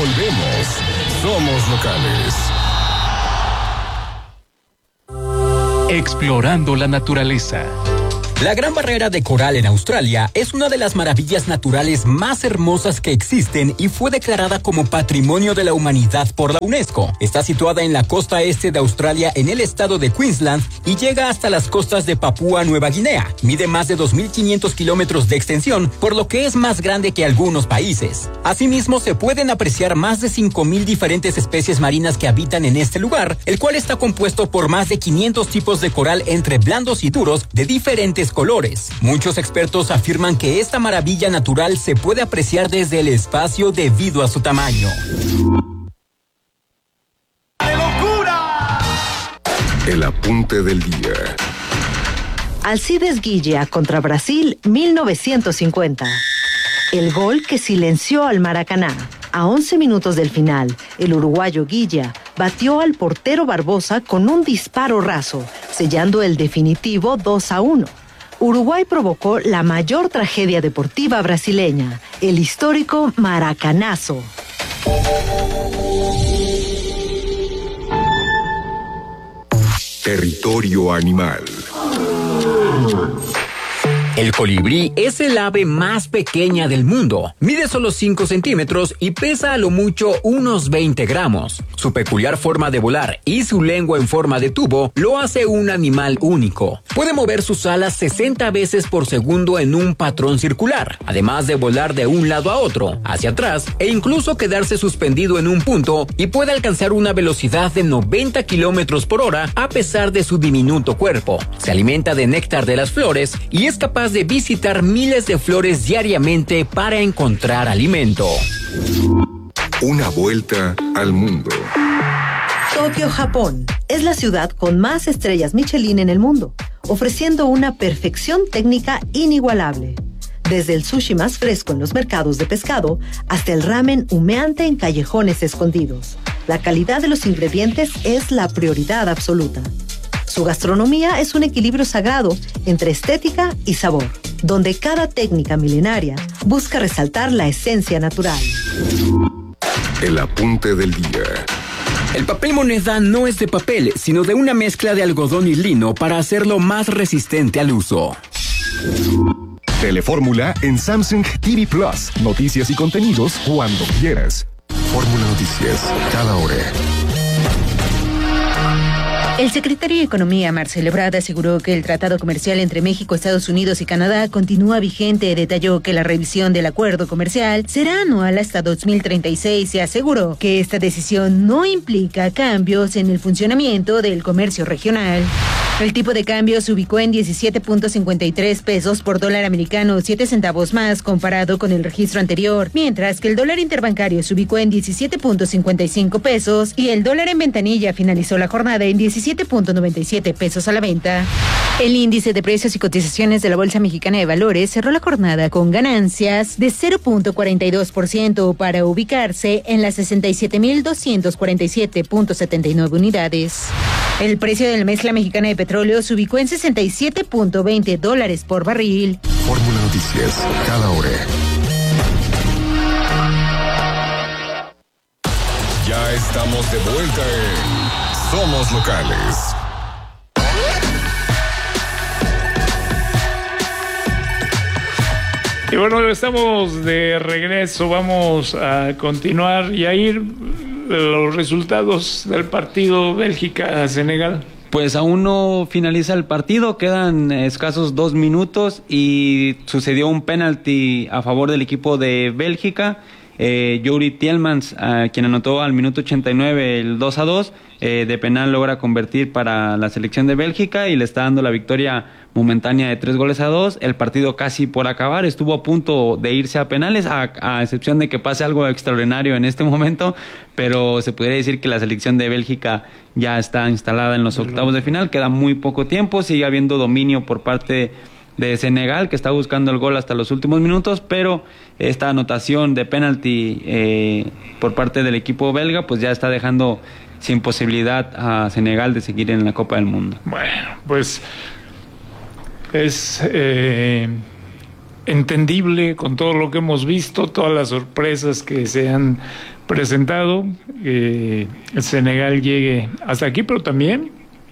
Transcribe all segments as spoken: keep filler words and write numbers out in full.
Volvemos. Somos locales. Explorando la naturaleza. La Gran Barrera de Coral en Australia es una de las maravillas naturales más hermosas que existen y fue declarada como Patrimonio de la Humanidad por la UNESCO. Está situada en la costa este de Australia en el estado de Queensland y llega hasta las costas de Papúa Nueva Guinea. Mide más de dos mil quinientos kilómetros de extensión, por lo que es más grande que algunos países. Asimismo, se pueden apreciar más de cinco mil diferentes especies marinas que habitan en este lugar, el cual está compuesto por más de quinientos tipos de coral entre blandos y duros de diferentes colores. Muchos expertos afirman que esta maravilla natural se puede apreciar desde el espacio debido a su tamaño. ¡Qué locura! El apunte del día. Alcides Guilla contra Brasil, mil novecientos cincuenta. El gol que silenció al Maracaná. A once minutos del final, el uruguayo Guilla batió al portero Barbosa con un disparo raso, sellando el definitivo dos a uno. Uruguay provocó la mayor tragedia deportiva brasileña, el histórico Maracanazo. Territorio animal. El colibrí es el ave más pequeña del mundo. Mide solo cinco centímetros y pesa a lo mucho unos veinte gramos. Su peculiar forma de volar y su lengua en forma de tubo lo hace un animal único. Puede mover sus alas sesenta veces por segundo en un patrón circular, además de volar de un lado a otro, hacia atrás e incluso quedarse suspendido en un punto, y puede alcanzar una velocidad de noventa kilómetros por hora a pesar de su diminuto cuerpo. Se alimenta de néctar de las flores y es capaz de visitar miles de flores diariamente para encontrar alimento. Una vuelta al mundo. Tokio, Japón, es la ciudad con más estrellas Michelin en el mundo, ofreciendo una perfección técnica inigualable. Desde el sushi más fresco en los mercados de pescado hasta el ramen humeante en callejones escondidos. La calidad de los ingredientes es la prioridad absoluta. Su gastronomía es un equilibrio sagrado entre estética y sabor, donde cada técnica milenaria busca resaltar la esencia natural. El apunte del día. El papel moneda no es de papel, sino de una mezcla de algodón y lino para hacerlo más resistente al uso. Telefórmula en Samsung T V Plus. Noticias y contenidos cuando quieras. Fórmula Noticias, cada hora. El secretario de Economía, Marcelo Ebrard, aseguró que el tratado comercial entre México, Estados Unidos y Canadá continúa vigente. Detalló que la revisión del acuerdo comercial será anual hasta dos mil treinta y seis y aseguró que esta decisión no implica cambios en el funcionamiento del comercio regional. El tipo de cambio se ubicó en diecisiete punto cincuenta y tres pesos por dólar americano, siete centavos más comparado con el registro anterior, mientras que el dólar interbancario se ubicó en diecisiete punto cincuenta y cinco pesos y el dólar en ventanilla finalizó la jornada en diecisiete punto noventa y siete pesos a la venta. El índice de precios y cotizaciones de la Bolsa Mexicana de Valores cerró la jornada con ganancias de cero punto cuarenta y dos por ciento para ubicarse en las sesenta y siete mil doscientos cuarenta y siete punto setenta y nueve unidades. El precio del mezcla mexicana de petróleo se ubicó en sesenta y siete punto veinte dólares por barril. Fórmula Noticias, cada hora. Ya estamos de vuelta en Somos Locales. Y bueno, estamos de regreso, vamos a continuar y a ir los resultados del partido Bélgica-Senegal. Pues aún no finaliza el partido, quedan escasos dos minutos y sucedió un penalti a favor del equipo de Bélgica. Eh, Youri Tielemans, eh, quien anotó al minuto ochenta y nueve el dos a dos, eh, de penal logra convertir para la selección de Bélgica y le está dando la victoria momentánea de tres goles a dos. El partido casi por acabar, estuvo a punto de irse a penales, a, a excepción de que pase algo extraordinario en este momento, pero se podría decir que la selección de Bélgica ya está instalada en los octavos de final. Queda muy poco tiempo, sigue habiendo dominio por parte de Senegal, que está buscando el gol hasta los últimos minutos, pero esta anotación de penalti eh, por parte del equipo belga pues ya está dejando sin posibilidad a Senegal de seguir en la Copa del Mundo. Bueno, pues es eh, entendible con todo lo que hemos visto, todas las sorpresas que se han presentado, que el Senegal llegue hasta aquí, pero también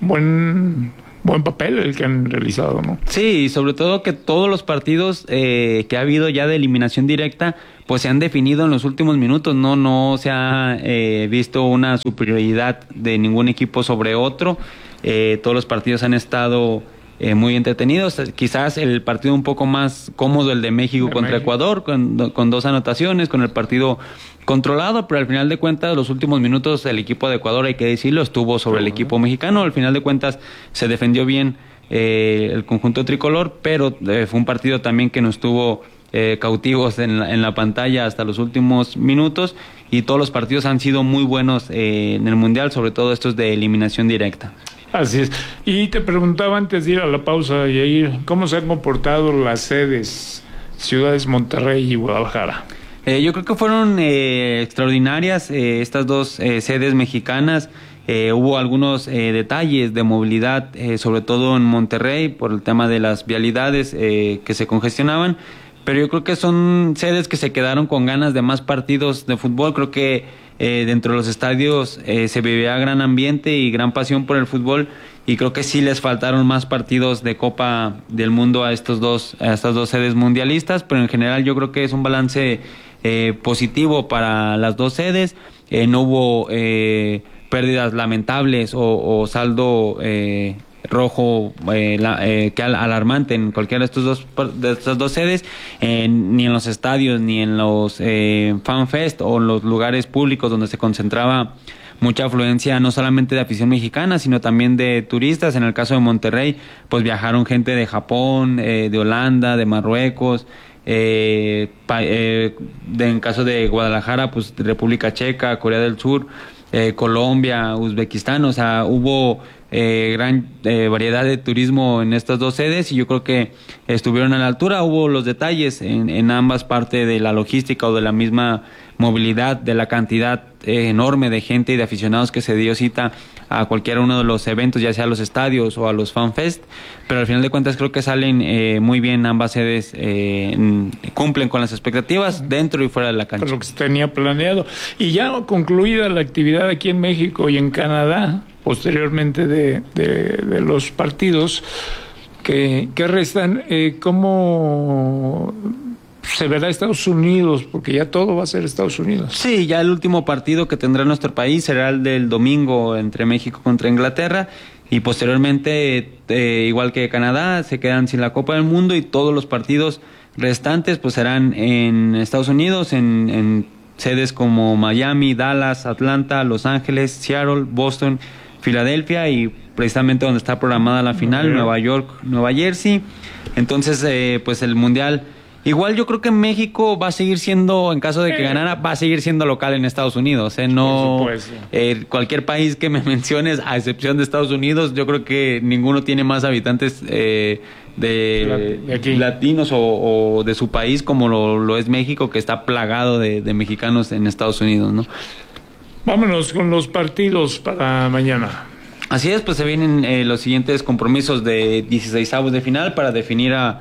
buen buen papel el que han realizado, ¿no? Sí, y sobre todo que todos los partidos eh, que ha habido ya de eliminación directa, pues se han definido en los últimos minutos, no no se ha eh, visto una superioridad de ningún equipo sobre otro. Eh, todos los partidos han estado eh, muy entretenidos. Quizás el partido un poco más cómodo, el de México de contra México. Ecuador, con, con dos anotaciones, con el partido controlado, pero al final de cuentas, los últimos minutos el equipo de Ecuador, hay que decirlo, estuvo sobre el equipo mexicano. Al final de cuentas se defendió bien eh, el conjunto tricolor, pero eh, fue un partido también que nos tuvo eh, cautivos en la, en la pantalla hasta los últimos minutos, y todos los partidos han sido muy buenos eh, en el Mundial, sobre todo estos de eliminación directa. Así es. Y te preguntaba antes de ir a la pausa, Yair, ¿cómo se han comportado las sedes, ciudades Monterrey y Guadalajara? Eh, yo creo que fueron eh, extraordinarias eh, estas dos eh, sedes mexicanas. Eh, hubo algunos eh, detalles de movilidad, eh, sobre todo en Monterrey, por el tema de las vialidades eh, que se congestionaban, pero yo creo que son sedes que se quedaron con ganas de más partidos de fútbol. Creo que eh, dentro de los estadios eh, se vivía gran ambiente y gran pasión por el fútbol, y creo que sí les faltaron más partidos de Copa del Mundo a estos dos, a estas dos sedes mundialistas, pero en general yo creo que es un balance Eh, positivo para las dos sedes. Eh, no hubo eh, pérdidas lamentables o, o saldo eh, rojo eh, la, eh, que al, alarmante en cualquiera de estos dos de estas dos sedes, eh, ni en los estadios ni en los eh, fanfest o en los lugares públicos donde se concentraba mucha afluencia, no solamente de afición mexicana, sino también de turistas. En el caso de Monterrey, pues viajaron gente de Japón, eh, de Holanda, de Marruecos. Eh, pa, eh, de, en caso de Guadalajara, pues República Checa, Corea del Sur, eh, Colombia, Uzbekistán. O sea, hubo eh, gran eh, variedad de turismo en estas dos sedes, y yo creo que estuvieron a la altura. Hubo los detalles en, en ambas partes de la logística o de la misma movilidad, de la cantidad eh, enorme de gente y de aficionados que se dio cita a cualquiera uno de los eventos, ya sea a los estadios o a los fanfest, pero al final de cuentas creo que salen eh, muy bien ambas sedes, eh, en, cumplen con las expectativas dentro y fuera de la cancha. Por lo que se tenía planeado. Y ya concluida la actividad aquí en México y en Canadá, posteriormente de, de, de los partidos que, que restan, eh, ¿cómo se verá Estados Unidos? Porque ya todo va a ser Estados Unidos. Sí, ya el último partido que tendrá nuestro país será el del domingo entre México contra Inglaterra, y posteriormente, eh, igual que Canadá, se quedan sin la Copa del Mundo, y todos los partidos restantes pues serán en Estados Unidos, en, en sedes como Miami, Dallas, Atlanta, Los Ángeles, Seattle, Boston, Filadelfia, y precisamente donde está programada la final, Nueva York, Nueva Jersey. Entonces, eh, pues el Mundial, igual yo creo que México va a seguir siendo, en caso de que ganara, va a seguir siendo local en Estados Unidos. ¿eh? No, eh, cualquier país que me menciones, a excepción de Estados Unidos, yo creo que ninguno tiene más habitantes eh, de, de aquí, latinos o, o de su país como lo, lo es México, que está plagado de, de mexicanos en Estados Unidos, ¿no? Vámonos con los partidos para mañana. Así es, pues se vienen eh, los siguientes compromisos de dieciseisavos de final para definir a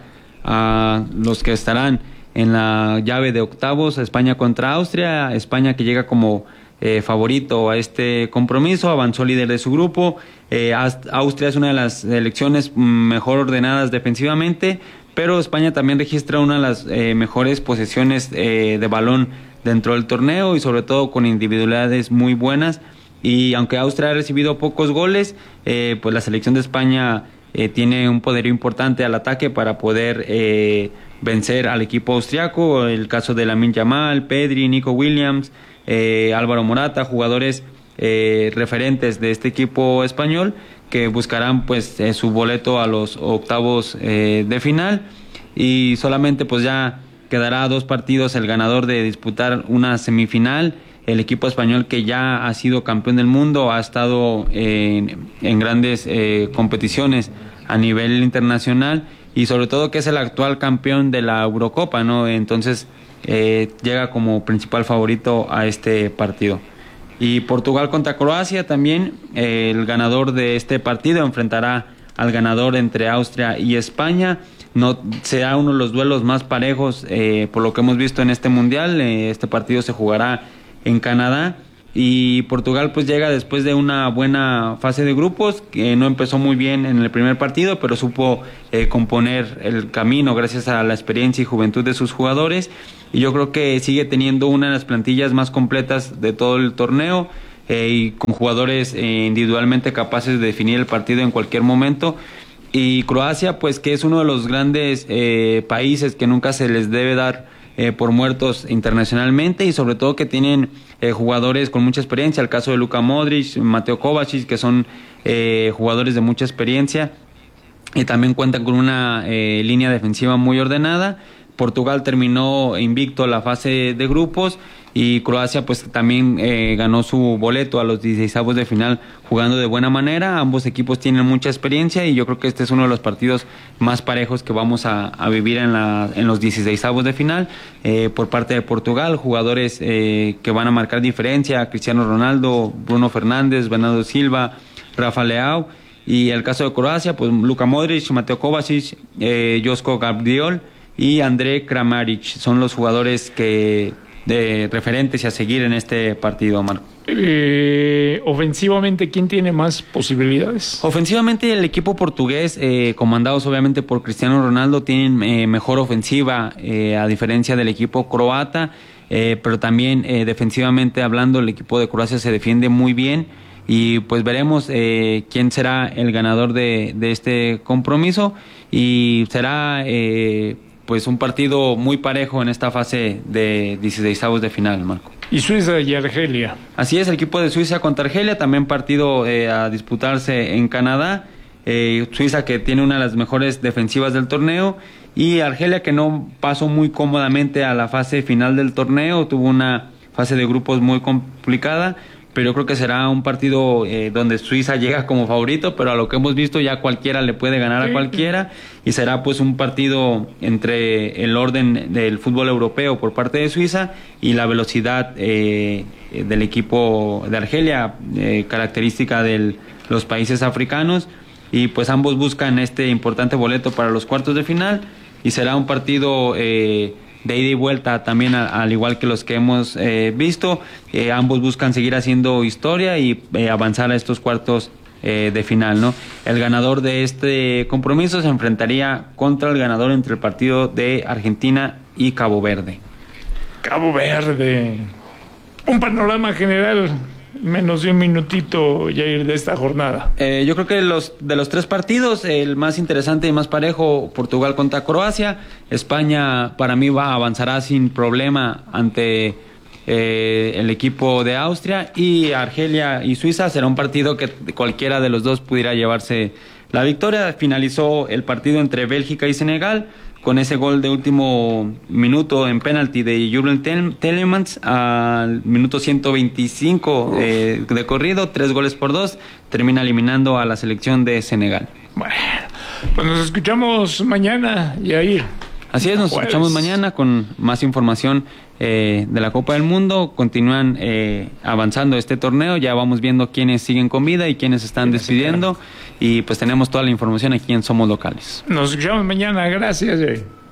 a los que estarán en la llave de octavos. España contra Austria. España, que llega como eh, favorito a este compromiso, avanzó líder de su grupo. eh, Austria es una de las selecciones mejor ordenadas defensivamente, pero España también registra una de las eh, mejores posesiones eh, de balón dentro del torneo, y sobre todo con individualidades muy buenas. Y aunque Austria ha recibido pocos goles, eh, pues la selección de España Eh, tiene un poderío importante al ataque para poder eh, vencer al equipo austriaco. El caso de Lamine Yamal, Pedri, Nico Williams, eh, Álvaro Morata, jugadores eh, referentes de este equipo español, que buscarán pues eh, su boleto a los octavos eh, de final, y solamente pues ya quedará a dos partidos el ganador de disputar una semifinal. El equipo español, que ya ha sido campeón del mundo, ha estado en, en grandes eh, competiciones a nivel internacional, y sobre todo que es el actual campeón de la Eurocopa, ¿no? Entonces eh, llega como principal favorito a este partido. Y Portugal contra Croacia también, eh, el ganador de este partido enfrentará al ganador entre Austria y España. no será uno de los duelos más parejos eh, por lo que hemos visto en este mundial. Eh, este partido se jugará en Canadá y Portugal pues llega después de una buena fase de grupos, que no empezó muy bien en el primer partido, pero supo eh, componer el camino gracias a la experiencia y juventud de sus jugadores, y yo creo que sigue teniendo una de las plantillas más completas de todo el torneo, eh, y con jugadores eh, individualmente capaces de definir el partido en cualquier momento. Y Croacia, pues que es uno de los grandes eh, países que nunca se les debe dar eh, por muertos internacionalmente, y sobre todo que tienen eh, jugadores con mucha experiencia, el caso de Luka Modric, Mateo Kovacic, que son eh, jugadores de mucha experiencia, y también cuentan con una eh, línea defensiva muy ordenada. Portugal terminó invicto la fase de grupos, y Croacia pues también eh, ganó su boleto a los dieciseisavos de final jugando de buena manera. Ambos equipos tienen mucha experiencia y yo creo que este es uno de los partidos más parejos que vamos a, a vivir en, la, en los dieciseisavos de final. Eh, por parte de Portugal, jugadores eh, que van a marcar diferencia: Cristiano Ronaldo, Bruno Fernández, Bernardo Silva, Rafa Leao. Y el caso de Croacia, pues Luka Modric, Mateo Kovacic, eh, Joško Gvardiol y Andrej Kramaric son los jugadores que de referentes y a seguir en este partido, Marco. Eh, ofensivamente, ¿quién tiene más posibilidades? Ofensivamente, el equipo portugués, eh, comandados obviamente por Cristiano Ronaldo, tienen eh, mejor ofensiva eh, a diferencia del equipo croata, eh, pero también eh, defensivamente hablando, el equipo de Croacia se defiende muy bien, y pues veremos eh, quién será el ganador de, de este compromiso, y será eh, pues un partido muy parejo en esta fase de dieciseisavos de final, Marco. Y Suiza y Argelia. Así es, el equipo de Suiza contra Argelia, también partido eh, a disputarse en Canadá. Eh, Suiza, que tiene una de las mejores defensivas del torneo, y Argelia, que no pasó muy cómodamente a la fase final del torneo, tuvo una fase de grupos muy complicada, pero yo creo que será un partido eh, donde Suiza llega como favorito, pero a lo que hemos visto ya cualquiera le puede ganar a cualquiera, y será pues un partido entre el orden del fútbol europeo por parte de Suiza y la velocidad eh, del equipo de Argelia, eh, característica de los países africanos, y pues ambos buscan este importante boleto para los cuartos de final, y será un partido eh, de ida y vuelta también, a, al igual que los que hemos eh, visto. Eh, ambos buscan seguir haciendo historia y eh, avanzar a estos cuartos eh, de final, ¿no? El ganador de este compromiso se enfrentaría contra el ganador entre el partido de Argentina y Cabo Verde. Cabo Verde. Un panorama general, menos de un minutito, Jair, de esta jornada. Eh, yo creo que los de los tres partidos, el más interesante y más parejo, Portugal contra Croacia. España para mí va avanzará sin problema ante eh, el equipo de Austria, y Argelia y Suiza será un partido que cualquiera de los dos pudiera llevarse la victoria. Finalizó el partido entre Bélgica y Senegal con ese gol de último minuto en penalti de Jurgen Telemans al minuto ciento veinticinco eh, de corrido, tres goles por dos, termina eliminando a la selección de Senegal. Bueno, pues nos escuchamos mañana, Jair. Así es, nos Jueves. escuchamos mañana con más información eh, de la Copa del Mundo. Continúan eh, avanzando este torneo, ya vamos viendo quiénes siguen con vida y quiénes se están despidiendo, y pues tenemos toda la información aquí en Somos Locales. Nos escuchamos mañana, gracias, Jair.